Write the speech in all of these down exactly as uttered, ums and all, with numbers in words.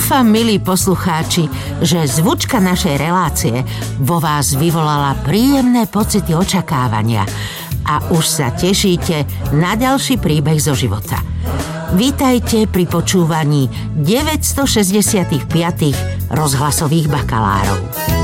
Dúfam, milí poslucháči, že zvučka našej relácie vo vás vyvolala príjemné pocity očakávania a už sa tešíte na ďalší príbeh zo života. Vítajte pri počúvaní deväťstošesťdesiatpäť rozhlasových bakalárov.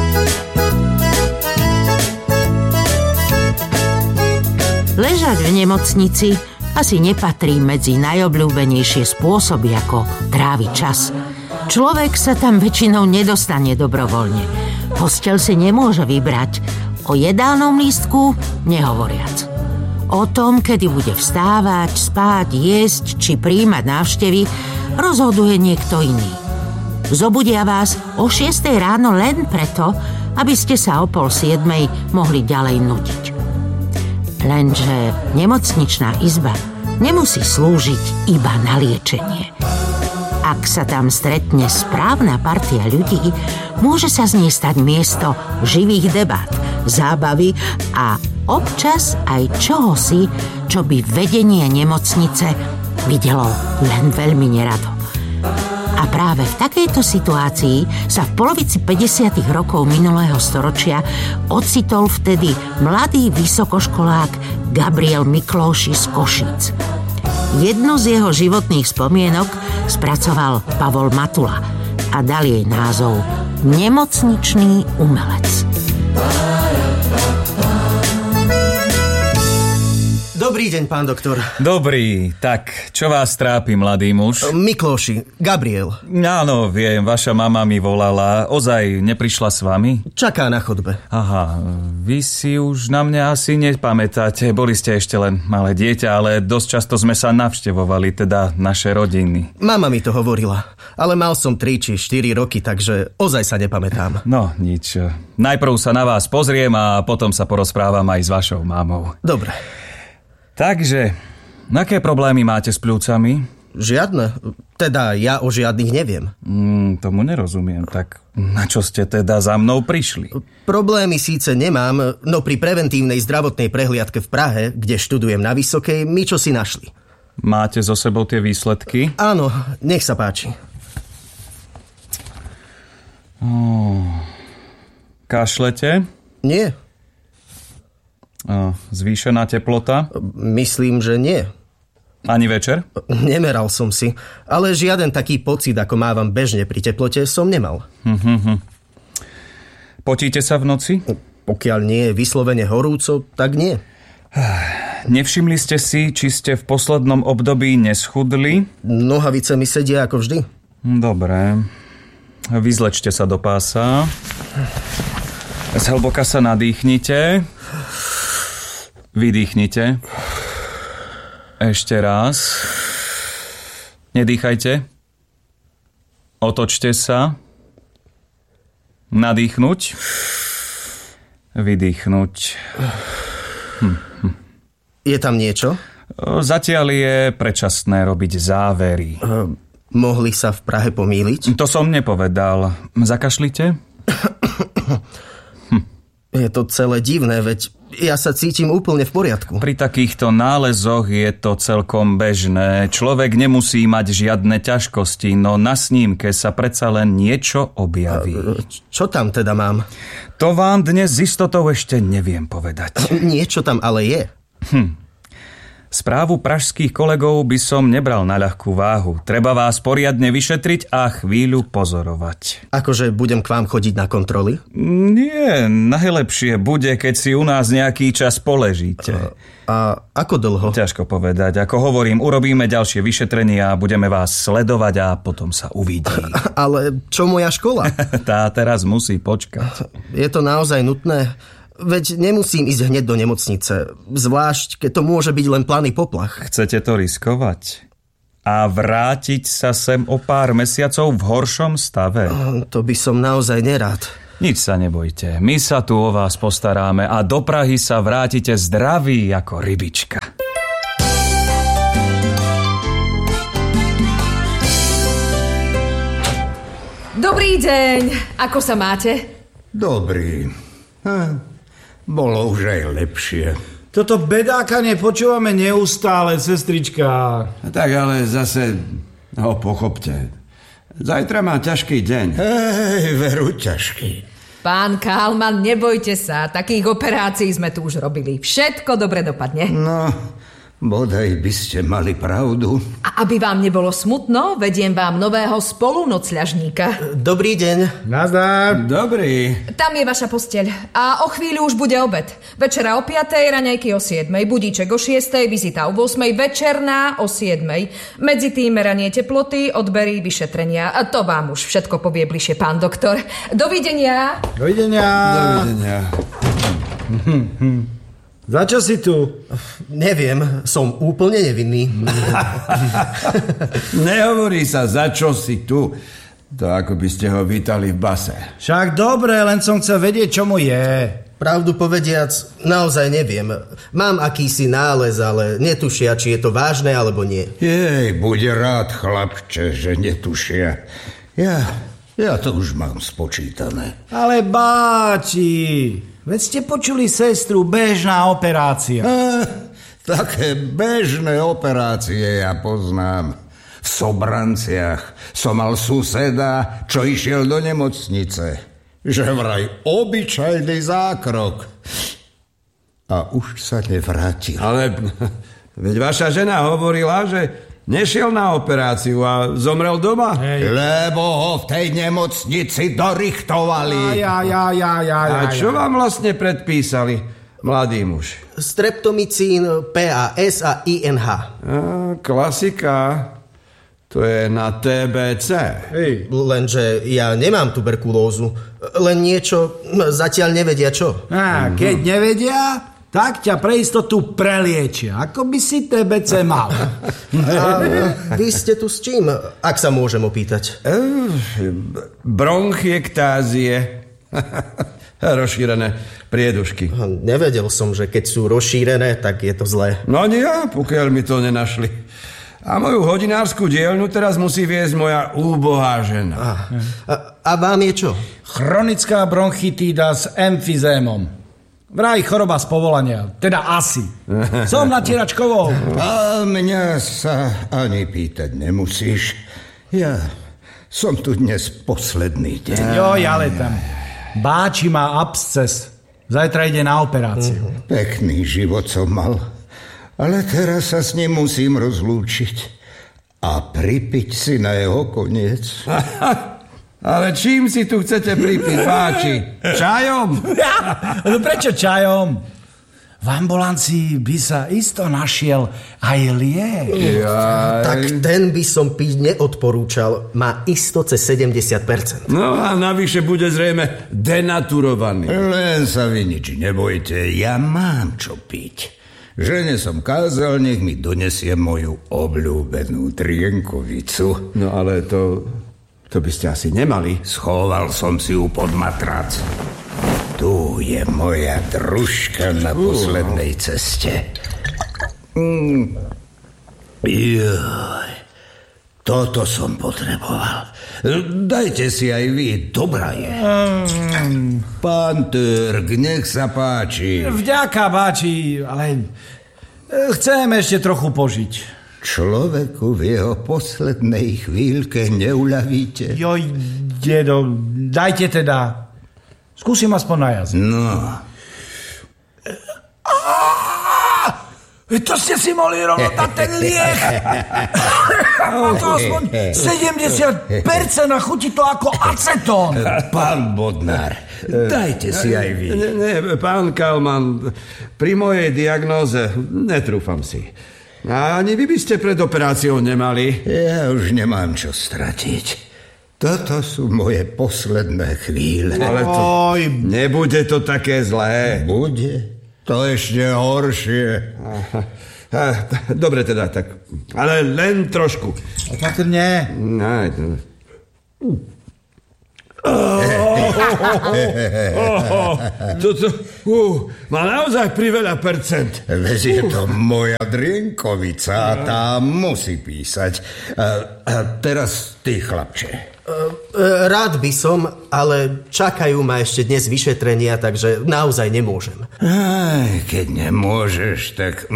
Ležať v nemocnici asi nepatrí medzi najobľúbenejšie spôsoby, ako tráviť čas. Človek sa tam väčšinou nedostane dobrovoľne. Posteľ si nemôže vybrať, o jedálnom lístku nehovoriac. O tom, kedy bude vstávať, spať, jesť či prijímať návštevy, rozhoduje niekto iný. Zobudia vás o šiestej ráno len preto, aby ste sa o pol siedmej mohli ďalej nudiť. Lenže nemocničná izba nemusí slúžiť iba na liečenie. Ak sa tam stretne správna partia ľudí, môže sa z nej stať miesto živých debát, zábavy a občas aj čohosi, čo by vedenie nemocnice videlo len veľmi nerado. A práve v takejto situácii sa v polovici päťdesiatych rokov minulého storočia ocitol vtedy mladý vysokoškolák Gabriel Miklóši z Košíc. Jednu z jeho životných spomienok spracoval Pavol Matula a dal jej názov Nemocničný umelec. Dobrý deň, pán doktor. Dobrý. Tak, čo vás trápi, mladý muž? Miklóši, Gabriel. Áno, viem, vaša mama mi volala. Ozaj neprišla s vami? Čaká na chodbe. Aha, vy si už na mňa asi nepamätáte. Boli ste ešte len malé dieťa, ale dosť často sme sa navštevovali, teda naše rodiny. Mama mi to hovorila, ale mal som tri či štyri roky, takže ozaj sa nepamätám. No, nič. Najprv sa na vás pozriem a potom sa porozprávam aj s vašou mamou. Dobre. Takže, aké problémy máte s pľúcami? Žiadne. Teda ja o žiadnych neviem. Mm, tomu nerozumiem. Tak na čo ste teda za mnou prišli? Problémy síce nemám, no pri preventívnej zdravotnej prehliadke v Prahe, kde študujem na Vysokej, mi čo si našli. Máte so sebou tie výsledky? Áno, nech sa páči. Oh. Kašlete? Nie. Zvýšená teplota? Myslím, že nie. Ani večer? Nemeral som si, ale žiaden taký pocit, ako mávam bežne pri teplote, som nemal. Uh-huh. Potíte sa v noci? Pokiaľ nie je vyslovene horúco, tak nie. Nevšimli ste si, či ste v poslednom období neschudli? Nohavice mi sedia ako vždy. Dobre. Vyzlečte sa do pása. Zhlboka sa nadýchnite. Vydýchnite. Ešte raz. Nedýchajte. Otočte sa. Nadýchnuť. Vydýchnuť. Hm. Je tam niečo? Zatiaľ je predčasné robiť závery. Uh, mohli sa v Prahe pomýliť? To som nepovedal. Zakašlite? hm. Je to celé divné, veď ja sa cítim úplne v poriadku. Pri takýchto nálezoch je to celkom bežné. Človek nemusí mať žiadne ťažkosti, no na snímke sa predsa len niečo objaví. A, čo tam teda mám? To vám dnes s istotou ešte neviem povedať. Niečo tam ale je. Hm. Správu pražských kolegov by som nebral na ľahkú váhu. Treba vás poriadne vyšetriť a chvíľu pozorovať. Akože budem k vám chodiť na kontroly? Nie, najlepšie bude, keď si u nás nejaký čas poležíte. A, a ako dlho? Ťažko povedať. Ako hovorím, urobíme ďalšie vyšetrenie a budeme vás sledovať a potom sa uvidí. Ale čo moja škola? Tá teraz musí počkať. Je to naozaj nutné? Veď nemusím ísť hneď do nemocnice, zvlášť keď to môže byť len planý poplach. Chcete to riskovať? A vrátiť sa sem o pár mesiacov v horšom stave? To by som naozaj nerád. Nič sa nebojte, my sa tu o vás postaráme a do Prahy sa vrátite zdraví ako rybička. Dobrý deň, ako sa máte? Dobrý. Hm. Bolo už aj lepšie. Toto bedáka nepočúvame neustále, sestrička. Tak ale zase, no pochopte, Zajtra má ťažký deň. Hej, veru ťažký. Pán Kálman, nebojte sa, takých operácií sme tu už robili. Všetko dobre dopadne. No, bodaj by ste mali pravdu. A aby vám nebolo smutno, vediem vám nového spolunocľažníka. Dobrý deň. Nazdar. Dobrý. Tam je vaša posteľ. A o chvíľu už bude obed. Večera o piatej, raňajky o siedmej, budíček o šiestej, vizita o ôsmej, večerná o siedmej. Medzi tým meranie teploty, odbery, vyšetrenia. A to vám už všetko povie bližšie pán doktor. Dovidenia. Dovidenia. Dovidenia. Za čo si tu? Neviem, som úplne nevinný. Nehovorí sa, za čo si tu. To ako by ste ho vítali v base. Však dobre, len som chcel vedieť, čo mu je. Pravdu povediac, naozaj neviem. Mám akýsi nález, ale netušia, či je to vážne alebo nie. Jej, buď rád, chlapče, že netušia. Ja, ja to už mám spočítané. Ale báči, veď ste počuli sestru, bežná operácia. Ah, také bežné operácie ja poznám. V Sobranciach som mal suseda, čo išiel do nemocnice. Že vraj obyčajný zákrok. A už sa nevrátil. Ale veď vaša žena hovorila, že nešiel na operáciu a zomrel doma. Hej. Lebo ho v tej nemocnici dorichtovali. Ja, ja, ja, ja, ja, A čo vám vlastne predpísali, mladý muž? Streptomycín, P A S a I N H. A, klasika. To je na T B C. Hej. Lenže ja nemám tuberkulózu. Len niečo, zatiaľ nevedia čo. Á, keď nevedia, tak ťa pre istotu preliečia. Ako by si T B C mal. A vy ste tu s čím, ak sa môžem opýtať? Bronchiektázie. Rozšírené priedušky. Nevedel som, že keď sú rozšírené, tak je to zlé. No nie, pokiaľ mi to nenašli. A moju hodinárskú dielňu teraz musí viesť moja úbohá žena. A, a, a vám je čo? Chronická bronchitída s emfizémom. Vraj choroba z povolania. Teda asi. Som natieračkovou. A mňa sa ani pýtať nemusíš. Ja som tu dnes posledný deň. Joj, ale tam. Báči má absces. Zajtra ide na operáciu. Pekný život som mal. Ale teraz sa s ním musím rozlúčiť a pripiť si na jeho koniec. Ale čím si tu chcete pripiť, páči? Čajom? No prečo čajom? V ambulancii by sa isto našiel aj liek. Jaj. Tak ten by som piť neodporúčal. Má isto cez sedemdesiat percent. No a navyše bude zrejme denaturovaný. Len sa vy nič nebojte, ja mám čo piť. Žene som kázal, nech mi donesie moju obľúbenú drienkovicu. No ale to, to by ste asi nemali. Schoval som si ju pod matrac. Tu je moja družka na poslednej ceste. Mm. Joj, toto som potreboval. Dajte si aj vy, dobrá je. Mm. Pán Törk, nech sa páči. Vďaka, báči, ale chcem ešte trochu požiť. Človeku v jeho poslednej chvíľke neuľavíte. Joj, dedo, dajte teda. Skúsim aspoň na jazyk. No. To ste si mohli rovno dať ten liek. Má to aspoň sedemdesiat percent a chutí to ako acetón. Pán Bodnár, dajte si aj vy. Nie, nie, pán Kálman, pri mojej diagnóze netrúfam si. A ani vy by ste pred operáciou nemali. Ja už nemám čo stratiť. Toto sú moje posledné chvíle. Ale to, nebude to také zlé. Bude. To ešte horšie. Dobre teda, tak. Ale len trošku. Opatrne. No, to... Toto uh, má naozaj priveľa percent. Veď je to moja drienkovica a tá musí písať. A, a teraz ty, chlapče. Rád by som, ale čakajú ma ešte dnes vyšetrenia, takže naozaj nemôžem. Aj, keď nemôžeš, tak...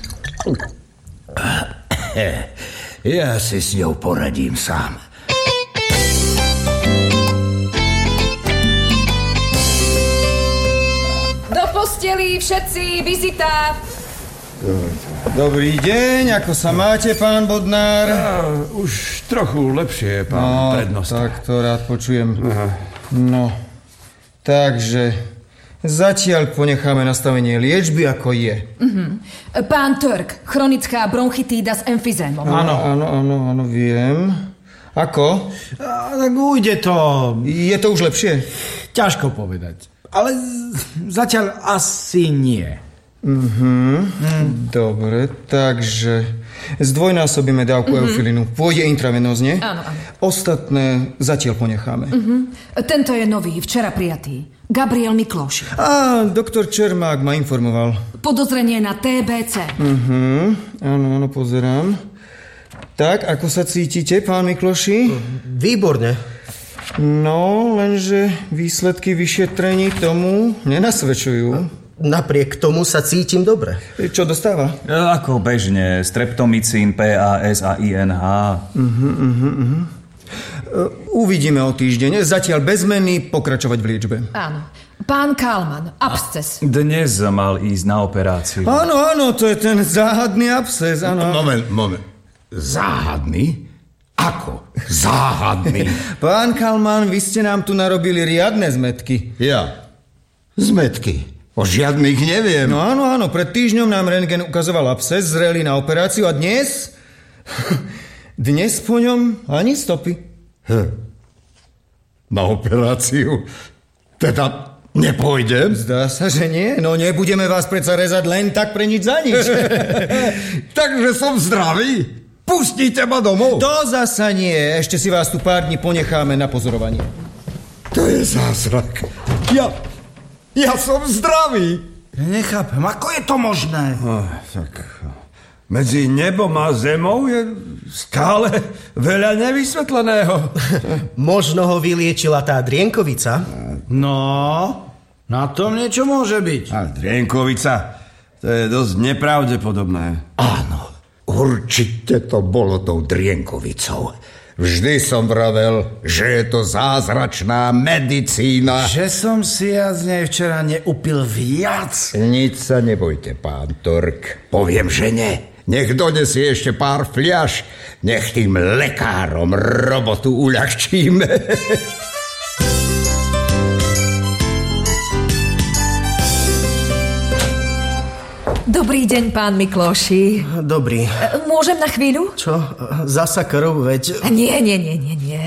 Ja si s ňou poradím sám. posteli, všetci, vizita. Dobrý deň, ako sa máte, pán Bodnár? Ja, už trochu lepšie, pán no, prednosta. Tak to rád počujem. Aha. No, takže zatiaľ ponecháme nastavenie liečby, ako je. Uh-huh. Pán Turk, chronická bronchitída s emfizémom. Áno, áno, áno, áno, viem. Ako? A, tak ujde to. Je to už lepšie? Ťažko povedať. Ale zatiaľ asi nie. Mhm, mm. Dobre, takže zdvojnásobíme dávku mm-hmm. eufilinu. Pôjde intravenózne. Áno, áno. Ostatné zatiaľ ponecháme. Mm-hmm. Tento je nový, včera prijatý. Gabriel Mikloši. Á, doktor Čermák ma informoval. Podozrenie na té bé cé. Mhm, áno, áno, pozerám. Tak, ako sa cítite, pán Mikloši? Výborne. No, lenže výsledky vyšetrení tomu nenasvedčujú. Napriek tomu sa cítim dobre. Čo dostáva? Ako bežne, streptomycín, pé á es a í en há. Uh-huh, uh-huh, uh-huh. Uvidíme o týždeň. Zatiaľ bez zmeny pokračovať v liečbe. Áno. Pán Kalman, absces. Dnes mal ísť na operáciu. Áno, áno, to je ten záhadný absces, áno. Moment, moment. Záhadný? Ako? Záhadný? Pán Kalman, vy ste nám tu narobili riadne zmetky. Ja? Zmetky? O žiadnych neviem. No áno, áno, pred týždňom nám rentgen ukazoval absces, zreli na operáciu a dnes... Dnes po ňom ani stopy. Hm. Na operáciu? Teda nepôjdem? Zdá sa, že nie. No nebudeme vás predsa rezať len tak pre nič za nič. Takže som zdravý? Pustíte ma domov? To zasa nie. Ešte si vás tu pár dní ponecháme na pozorovanie. To je zázrak. Ja... Ja som zdravý. Nechápem, ako je to možné? Oh, tak medzi nebom a zemou je stále veľa nevysvetleného. Možno ho vyliečila tá drienkovica. No, na tom niečo môže byť. A drienkovica, to je dosť nepravdepodobné. Áno, určite to bolo tou drienkovicou. Vždy som vravel, že je to zázračná medicína. Že som si ja z nej včera neupil viac. Nič sa nebojte, pán Turk. Poviem, že nie. Nech donesie ešte pár fľaš. Nech tým lekárom robotu uľahčíme. Dobrý deň, pán Mikloši. Dobrý. Môžem na chvíľu? Čo? Zasa krv, veď... Nie, nie, nie, nie, nie.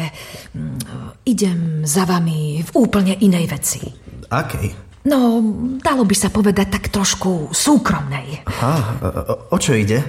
Idem za vami v úplne inej veci. Akej? No, dalo by sa povedať tak trošku súkromnej. Aha, o čo ide?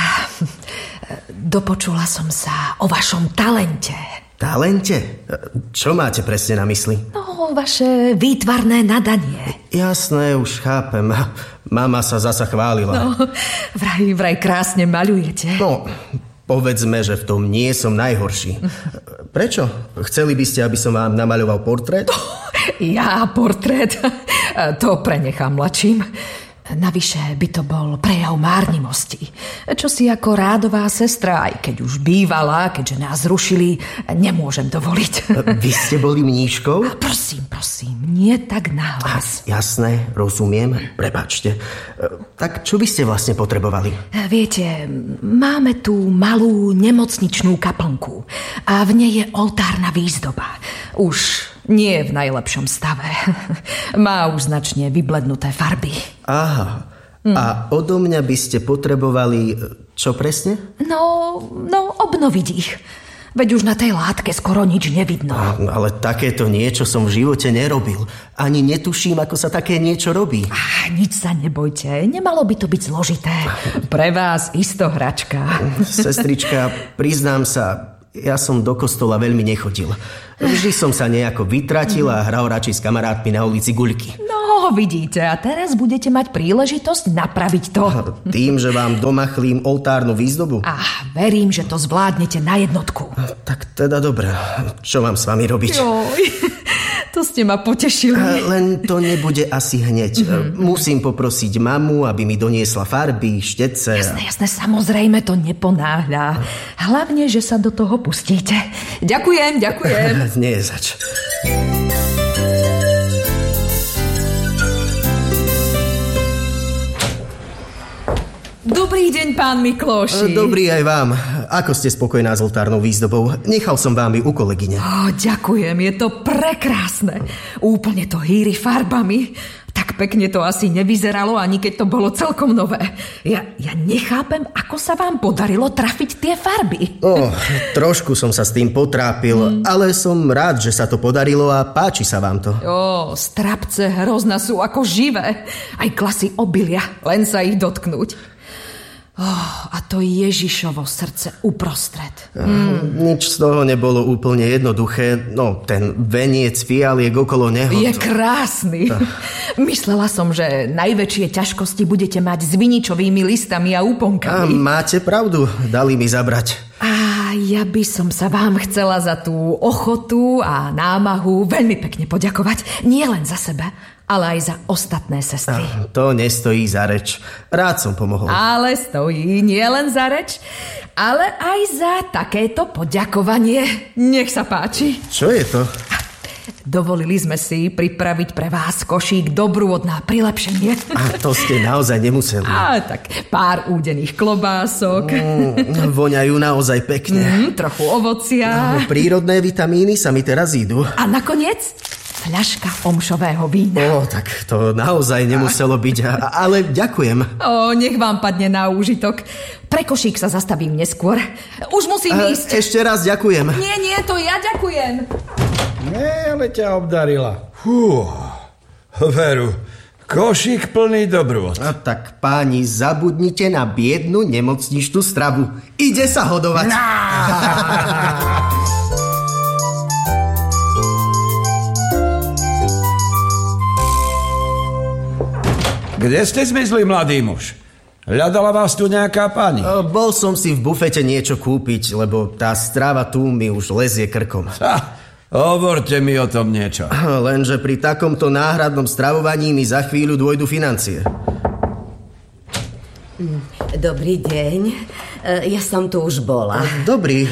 Dopočula som sa o vašom talente. Talente? Čo máte presne na mysli? No, vaše výtvarné nadanie. Jasné, už chápem. Mama sa zasa chválila. No, vraj, vraj krásne maľujete. No, povedzme, že v tom nie som najhorší. Prečo? Chceli by ste, aby som vám namaľoval portrét? Ja portrét? To prenechám mladším. Navyše by to bol prejav márnivosti. Čo si ako rádová sestra, aj keď už bývala, keďže nás zrušili, nemôžem dovoliť. Vy ste boli mníškou? Prosím, prosím, nie tak nahlas. Jasné, rozumiem, prepáčte. Tak čo by ste vlastne potrebovali? Viete, máme tu malú nemocničnú kaplnku a v nej je oltárna výzdoba. Už nie je v najlepšom stave. Má už značne vyblednuté farby. Aha. Mm. A odo mňa by ste potrebovali čo presne? No, no obnoviť ich. Veď už na tej látke skoro nič nevidno. Ale takéto niečo som v živote nerobil. Ani netuším, ako sa také niečo robí. Ah, nič sa nebojte. Nemalo by to byť zložité. Pre vás isto hračka. Sestrička, priznám sa, ja som do kostola veľmi nechodil. Vždy som sa nejako vytratil a hral radšej s kamarátmi na ulici guľky. No, vidíte, a teraz budete mať príležitosť napraviť to. Tým, že vám domachlím oltárnu výzdobu? Ah, verím, že to zvládnete na jednotku. Tak teda dobre. Čo mám s vami robiť? Joj, to ste ma potešili. Len to nebude asi hneď. Mm-hmm. Musím poprosiť mamu, aby mi doniesla farby, štece. Jasné, jasné, samozrejme to neponáhľa. Hlavne, že sa do toho pustíte. Ďakujem, ďakujem. Nie je zač. Dobrý deň, pán Miklóši. Dobrý aj vám. Ako ste spokojná s oltárnou výzdobou? Nechal som vám ju u kolegyne. Oh, ďakujem, je to prekrásne. Úplne to hýri farbami. Tak pekne to asi nevyzeralo, ani keď to bolo celkom nové. Ja, ja nechápem, ako sa vám podarilo trafiť tie farby. Oh, trošku som sa s tým potrápil, mm. ale som rád, že sa to podarilo a páči sa vám to. Oh, strapce hrozna sú ako živé. Aj klasy obilia, len sa ich dotknúť. Oh, a to Ježišovo srdce uprostred. Mm. Nič z toho nebolo úplne jednoduché. No, ten veniec fialiek okolo neho. Je to... krásny. Ah. Myslela som, že najväčšie ťažkosti budete mať s viničovými listami a úponkami. A máte pravdu, dali mi zabrať. A ja by som sa vám chcela za tú ochotu a námahu veľmi pekne poďakovať. Nie len za sebe, ale aj za ostatné sestry. Ah, to nestojí za reč. Rád som pomohol. Ale stojí nie len za reč, ale aj za takéto poďakovanie. Nech sa páči. Čo je to? Dovolili sme si pripraviť pre vás košík dobrôd na prilepšenie. A to ste naozaj nemuseli. A tak pár údených klobások. Mm, voňajú naozaj pekne. Mm, trochu ovocia. No, prírodné vitamíny sa mi teraz idú. A nakoniec fľaška omšového vína. Ó, tak to naozaj nemuselo byť, ale ďakujem. Ó, nech vám padne na úžitok. Pre košík sa zastavím neskôr. Už musím a, ísť. Ešte raz ďakujem. Nie, nie, to ja ďakujem. Nie, ale ťa obdarila. Fú, veru, košík plný dobrôd. A tak páni, zabudnite na biednu nemocničnú stravu. Ide sa hodovať. Kde ste zmizli, mladý muž? Hľadala vás tu nejaká pani? Bol som si v bufete niečo kúpiť, lebo tá strava tu mi už lezie krkom. Ha, hovorte mi o tom niečo. Lenže pri takomto náhradnom stravovaní mi za chvíľu dôjdu financie. Dobrý deň. Ja som tu už bola. Dobrý.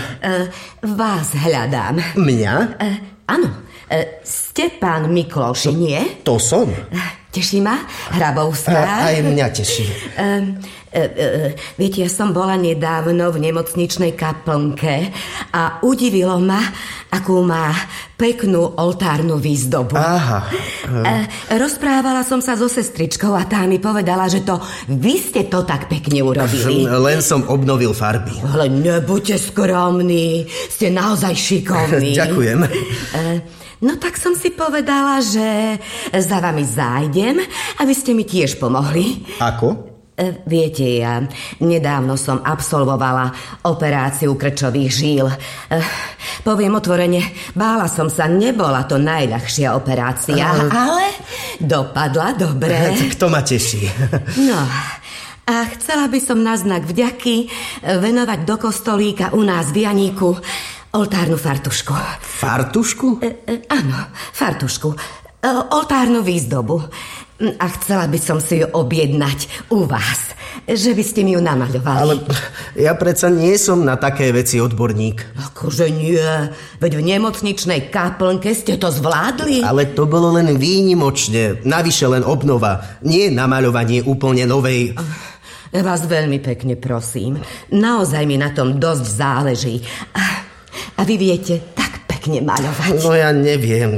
Vás hľadám. Mňa? Áno. Ste pán Miklóši, nie? To som. Teší ma Hrabovská? Aj mňa teší. Uh, uh, uh, viete, ja som bola nedávno v nemocničnej kaplnke a udivilo ma, akú má peknú oltárnu výzdobu. Aha. Uh, rozprávala som sa so sestričkou a tá mi povedala, že to vy ste to tak pekne urobili. Len som obnovil farby. Ale nebuďte skromní, ste naozaj šikovní. Ďakujem. Uh, No tak som si povedala, že za vami zájdem, aby ste mi tiež pomohli. Ako? E, viete, ja nedávno som absolvovala operáciu krčových žíl. E, poviem otvorene, bála som sa, nebola to najľahšia operácia, uh, ale dopadla dobre. Tak to ma teší. No, a chcela by som na znak vďaky venovať do kostolíka u nás v Janíku oltárnu fartušku. Fartušku? E, e, áno, fartušku. E, oltárnu výzdobu. A chcela by som si ju objednať u vás. Že by ste mi ju namaľovali. Ale ja predsa nie som na také veci odborník. Akože nie. Veď v nemocničnej kaplnke ste to zvládli. Ale to bolo len výnimočne. Navyše len obnova. Nie namaľovanie úplne novej. Ja vás veľmi pekne prosím. Naozaj mi na tom dosť záleží. A A vy viete tak pekne maľovať. No ja neviem.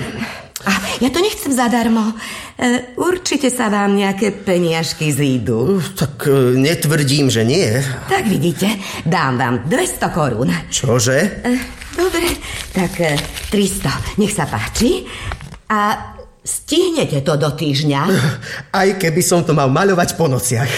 A ja to nechcem zadarmo. E, určite sa vám nejaké peniažky zídu. Tak e, netvrdím, že nie. Tak vidíte, dám vám dvesto korún. Čože? E, dobre, tak e, tristo. Nech sa páči. A stihnete to do týždňa. Aj keby som to mal maľovať po nociach.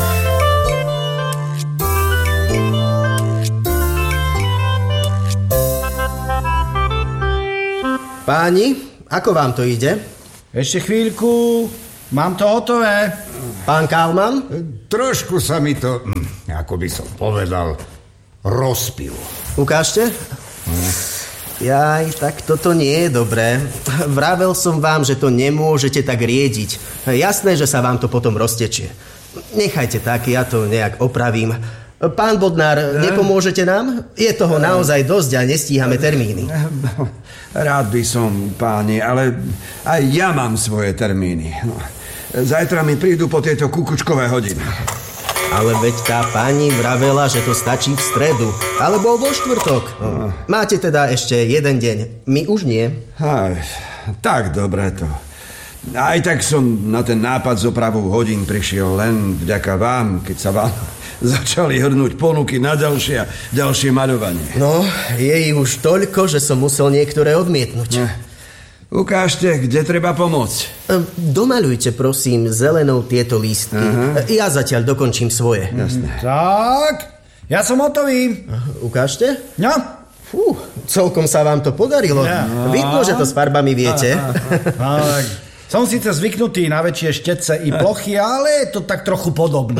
Páni, ako vám to ide? Ešte chvíľku, mám to hotové. Pán Kalman? Trošku sa mi to, ako by som povedal, rozpilo. Ukážte? Hm. Jaj, tak toto nie je dobré. Vravel som vám, že to nemôžete tak riediť. Jasné, že sa vám to potom roztečie. Nechajte tak, ja to nejak opravím. Pán Bodnár, nepomôžete nám? Je toho naozaj dosť a nestíhame termíny. Rád by som, páni, ale aj ja mám svoje termíny. No. Zajtra mi prídu po tieto kukučkové hodiny. Ale veď tá pani vravela, že to stačí v stredu, alebo vo štvrtok. Máte teda ešte jeden deň, my už nie. Aj, tak dobre to. Aj tak som na ten nápad z opravou hodín prišiel len vďaka vám, keď sa vám začali hrnúť ponuky na ďalšie a ďalšie maľovanie. No, je ich už toľko, že som musel niektoré odmietnúť. Ne. Ukážte, kde treba pomôcť. Domaľujte, prosím, zelenou tieto lístky. Aha. Ja zatiaľ dokončím svoje. Jasné. Tak, ja som hotový. Ukážte? No. Fú, celkom sa vám to podarilo. Ja. Vidno, že to s farbami viete. Tak, som síce zvyknutý na väčšie štece i plochy, ale je to tak trochu podobné.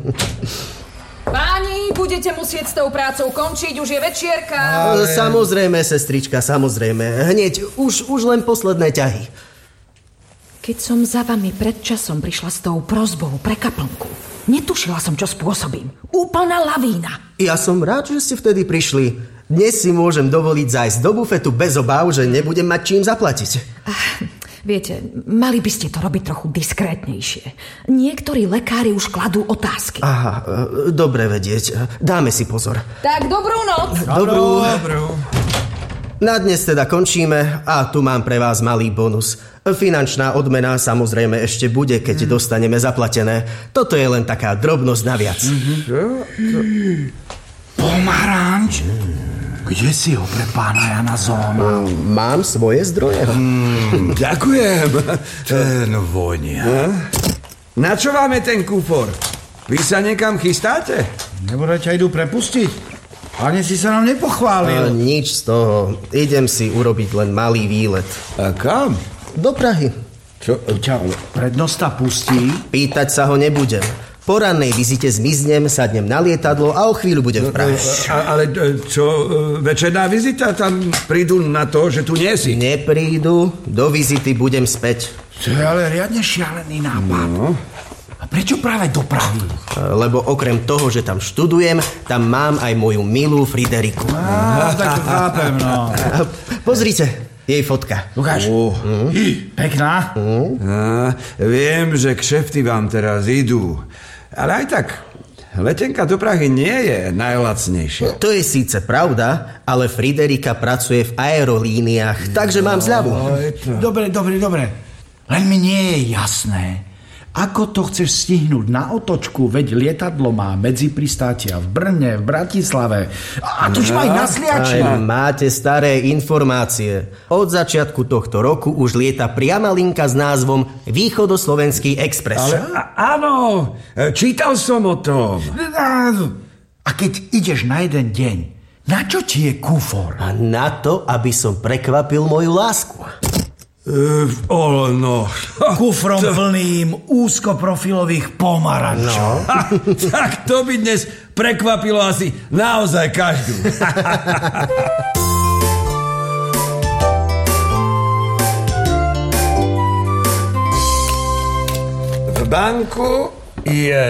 Páni, budete musieť s tou prácou končiť, už je večierka. Ale... Samozrejme, sestrička, samozrejme. Hneď, už, už len posledné ťahy. Keď som za vami pred časom prišla s tou prosbou pre kaplnku, netušila som, čo spôsobím. Úplná lavína. Ja som rád, že ste vtedy prišli. Dnes si môžem dovoliť zájsť do bufetu bez obáv, že nebudem mať čím zaplatiť. Ach, viete, mali by ste to robiť trochu diskrétnejšie. Niektorí lekári už kladú otázky. Aha, dobre vedieť. Dáme si pozor. Tak, dobrú noc. Dobrú. Dobrú. Na dnes teda končíme a tu mám pre vás malý bonus. Finančná odmena samozrejme ešte bude, keď mm. dostaneme zaplatené. Toto je len taká drobnosť naviac. Mm-hmm. Pomaranč? Kde si ho pre pána Jana Zóna? Mám svoje zdroje. Mm, ďakujem. Ten vonia. Na čo vám je ten kufor? Vy sa niekam chystáte? Nebude ťa idú prepustiť? Ani si sa nám nepochválil. A nič z toho. Idem si urobiť len malý výlet. A kam? Do Prahy. Čo? Ťa prednosta pustí? Pýtať sa ho nebudem. Po rannej vizite zmiznem, sadnem na lietadlo a o chvíľu budem v Prahe. A, ale čo, večerná vizita? Tam prídu na to, že tu nie si. Neprídu, do vizity budem späť. To je ale riadne šialený nápad. No. A prečo práve do Prahy? Lebo okrem toho, že tam študujem, tam mám aj moju milú Frideriku. Á, tak to chápem, no. Pozrite, jej fotka. Ukáž. Uh. Mm. Pekná. Mm. Á, viem, že kšefty vám teraz idú. Ale aj tak, letenka do Prahy nie je najlacnejšia. To je síce pravda, ale Friderika pracuje v aerolíniách, takže mám zľavu. Dobre, dobre, dobre. Len mi nie je jasné, ako to chceš stihnúť na otočku, veď lietadlo má medzipristátia v Brne, v Bratislave. A tu už má aj na Sliačne. Máte staré informácie. Od začiatku tohto roku už lieta priama linka s názvom Východoslovenský expres. Ale áno, čítal som o tom. A keď ideš na jeden deň, na čo ti je kufor? A na to, aby som prekvapil moju lásku. Uh, oh, no. Kufrom plným úzkoprofilových pomarančov. No. Tak to by dnes prekvapilo asi naozaj každú. V banku je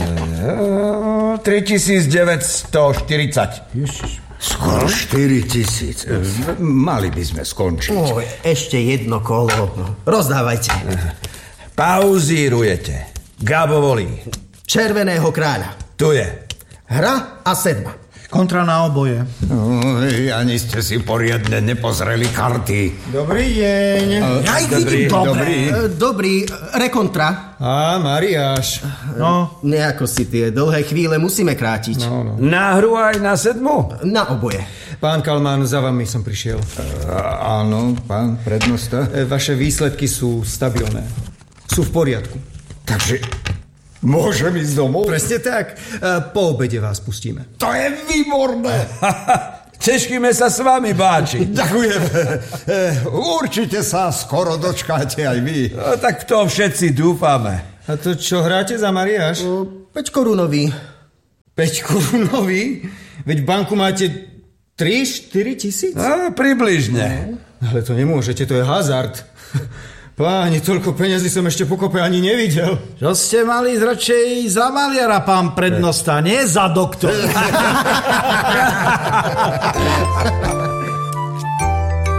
tritisícdeväťstoštyridsať. Ježiš. Skoro štyri tisíc. Mali by sme skončiť. O, ešte jedno kolo. Rozdávajte. Pauzírujete. Gabo volí. Červeného kráľa. Tu je. Hra a sedma. Kontra na oboje. Uj, ani ste si poriadne nepozreli karty. Dobrý deň. Ja ich vidím dobre. Dobrý, rekontra. Á, Mariáš. No. Nejako si tie dlhé chvíle musíme krátiť. No, no. Na hru aj na sedmu? Na oboje. Pán Kalman, za vami som prišiel. A, áno, pán prednosta. E, Vaše výsledky sú stabilné. Sú v poriadku. Takže môžem ísť domov? Presne tak. E, Po obede vás pustíme. To je výborné. Tešíme sa s vami, báči. Ďakujem. Určite sa skoro dočkáte aj vy. No, tak v tom všetci dúfame. A to čo hráte za Mariáš? päť korunový. päť korunový? Veď v banku máte tri štyri tisíc? No, približne. Ale to nemôžete, to je hazard. Páni, toľko peniazí som ešte pokope ani nevidel. Čo ste mali radšej za maliara, pán prednosta, nie za doktora.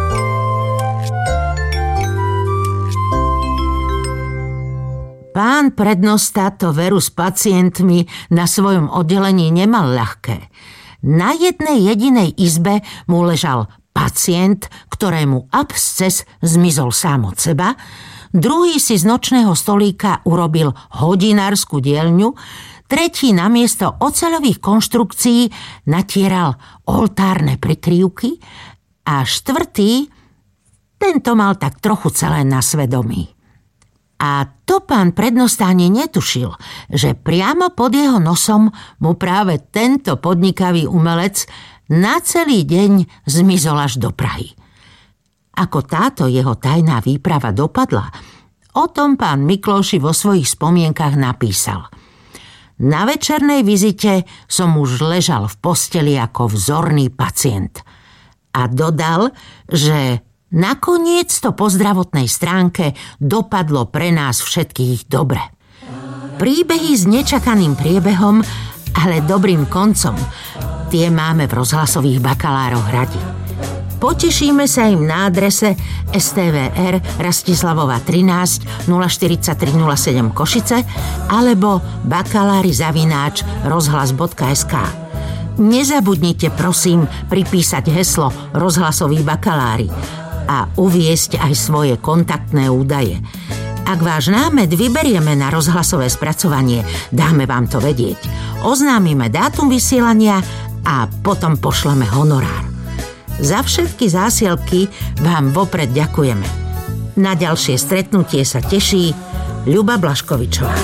Pán prednosta to veru s pacientmi na svojom oddelení nemal ľahké. Na jednej jedinej izbe mu ležal pacient, ktorému absces zmizol sám od seba, druhý si z nočného stolíka urobil hodinárskú dielňu, tretí namiesto oceľových konštrukcií natieral oltárne prikryvky a štvrtý, tento mal tak trochu celé na svedomí. A to pán prednosta ani netušil, že priamo pod jeho nosom mu práve tento podnikavý umelec na celý deň zmizol až do Prahy. Ako táto jeho tajná výprava dopadla, o tom pán Miklóši vo svojich spomienkach napísal: Na večernej vizite som už ležal v posteli ako vzorný pacient. A dodal, že nakoniec to po zdravotnej stránke dopadlo pre nás všetkých dobre. Príbehy s nečakaným priebehom, ale dobrým koncom, tie máme v rozhlasových bakalároch radi. Potešíme sa im na adrese es té vé er Rastislavova trinásť nula štyridsaťtri nula sedem Košice alebo bakalári zavináč rozhlas bodka es ká. Nezabudnite prosím pripísať heslo rozhlasoví bakalári a uviesť aj svoje kontaktné údaje. Ak váš námed vyberieme na rozhlasové spracovanie, dáme vám to vedieť. Oznámime dátum vysielania a potom pošleme honorár. Za všetky zásielky vám vopred ďakujeme. Na ďalšie stretnutie sa teší Ľuba Blaškovičová.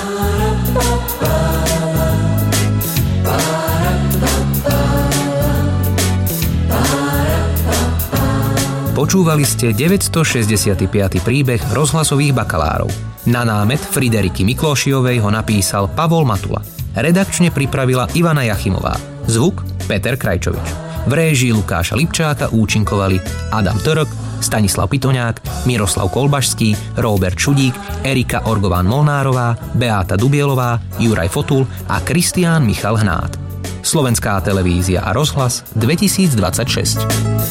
Počúvali ste deväťstošesťdesiaty piaty príbeh rozhlasových bakalárov. Na námet Frideriky Miklóšiovej ho napísal Pavol Matula. Redakčne pripravila Ivana Jachimová. Zvuk Peter Krajčovič. V réžii Lukáša Lipčáka účinkovali Adam Török, Stanislav Pitoňák, Miroslav Kolbašský, Róbert Šudík, Erika Orgován-Molnárová, Beáta Dubielová, Juraj Fotul a Kristián Michal Hnát. Slovenská televízia a rozhlas dvetisícdvadsaťšesť.